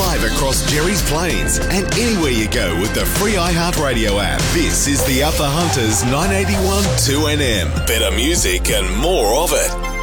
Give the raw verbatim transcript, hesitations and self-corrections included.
live across Jerry's Plains and anywhere you go with the free iHeartRadio app. This is the Upper Hunters nine eighty-one two N M. Better music and more of it.